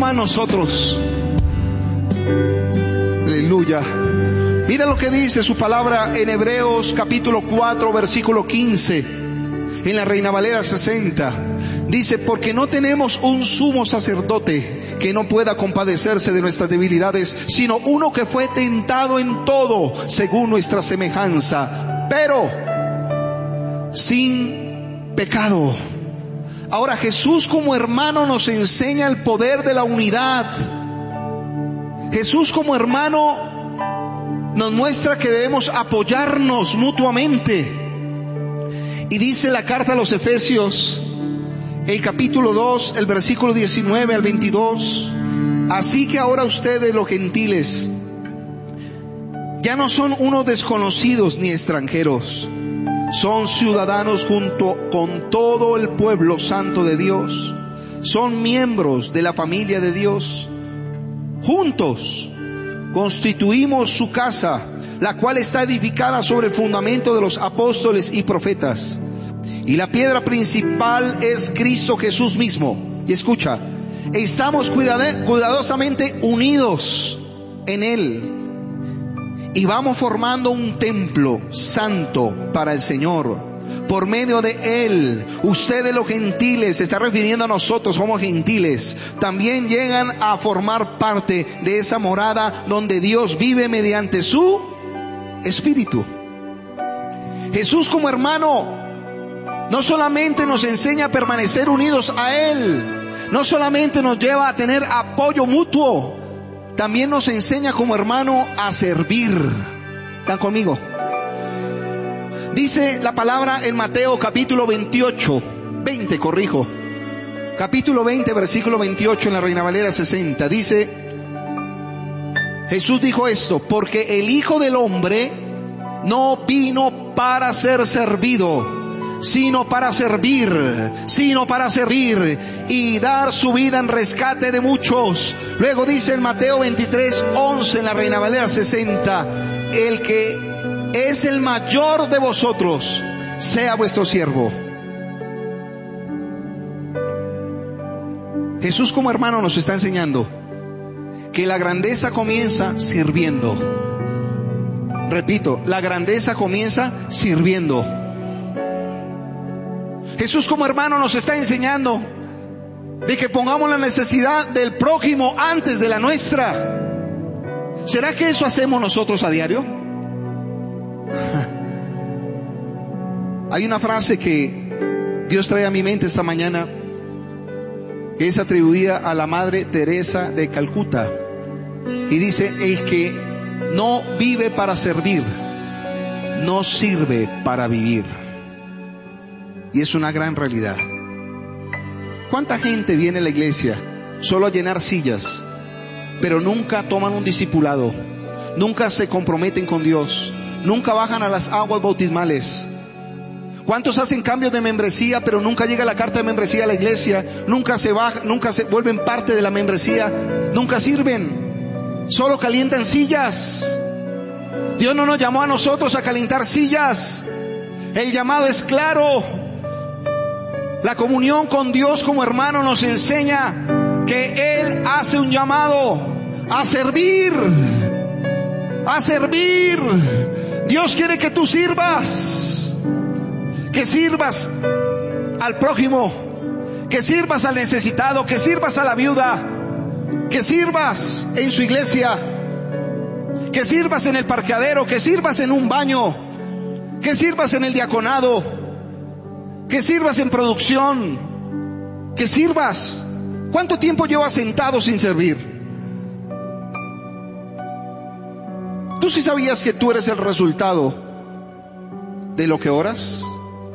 más nosotros. Aleluya. Mira lo que dice su palabra en Hebreos capítulo 4 versículo 15, en la Reina Valera 60. Dice: porque no tenemos un sumo sacerdote que no pueda compadecerse de nuestras debilidades, sino uno que fue tentado en todo según nuestra semejanza, pero sin pecado. Ahora, Jesús como hermano nos enseña el poder de la unidad. Jesús como hermano nos muestra que debemos apoyarnos mutuamente. Y dice la carta a los Efesios, el capítulo 2, el versículo 19 al 22: así que ahora ustedes, los gentiles, ya no son unos desconocidos ni extranjeros, son ciudadanos junto con todo el pueblo santo de Dios, son miembros de la familia de Dios. Juntos constituimos su casa, la cual está edificada sobre el fundamento de los apóstoles y profetas, y la piedra principal es Cristo Jesús mismo. Y escucha, estamos cuidadosamente unidos en Él, y vamos formando un templo santo para el Señor. Por medio de Él, ustedes los gentiles, se está refiriendo a nosotros, somos gentiles, también llegan a formar parte de esa morada donde Dios vive mediante su Espíritu. Jesús como hermano no solamente nos enseña a permanecer unidos a Él, no solamente nos lleva a tener apoyo mutuo, también nos enseña como hermano a servir. ¿Están conmigo? Dice la palabra en Mateo capítulo 20, capítulo 20 versículo 28 en la Reina Valera 60. Dice: Jesús dijo esto: porque el Hijo del Hombre no vino para ser servido, sino para servir y dar su vida en rescate de muchos. Luego dice en Mateo 23:11 en la Reina Valera 60: el que es el mayor de vosotros sea vuestro siervo. Jesús como hermano nos está enseñando que la grandeza comienza sirviendo. Repito, la grandeza comienza sirviendo. Jesús como hermano nos está enseñando de que pongamos la necesidad del prójimo antes de la nuestra. ¿Será que eso hacemos nosotros a diario? Hay una frase que Dios trae a mi mente esta mañana, que es atribuida a la Madre Teresa de Calcuta, y dice: el que no vive para servir, no sirve para vivir. Y es una gran realidad. ¿Cuánta gente viene a la iglesia solo a llenar sillas, pero nunca toman un discipulado, nunca se comprometen con Dios, nunca bajan a las aguas bautismales? ¿Cuántos hacen cambios de membresía, pero nunca llega la carta de membresía a la iglesia? Nunca se vuelven parte de la membresía, nunca sirven, solo calientan sillas. Dios no nos llamó a nosotros a calentar sillas. El llamado es claro. La comunión con Dios como hermano nos enseña que Él hace un llamado a servir. A servir. Dios quiere que tú sirvas. Que sirvas al prójimo, que sirvas al necesitado, que sirvas a la viuda, que sirvas en su iglesia, que sirvas en el parqueadero, que sirvas en un baño, que sirvas en el diaconado, que sirvas en producción, que sirvas. ¿Cuánto tiempo llevas sentado sin servir? ¿Tú sí sabías que tú eres el resultado de lo que oras?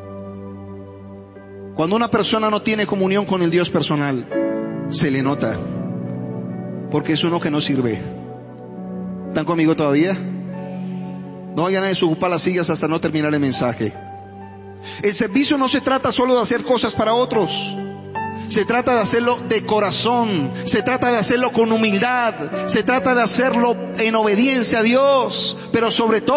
Cuando una persona no tiene comunión con el Dios personal, se le nota, porque es uno que no sirve. ¿Están conmigo todavía? No vayan a desocupar las sillas hasta no terminar el mensaje. El servicio no se trata solo de hacer cosas para otros. Se trata de hacerlo de corazón, se trata de hacerlo con humildad, se trata de hacerlo en obediencia a Dios, pero sobre todo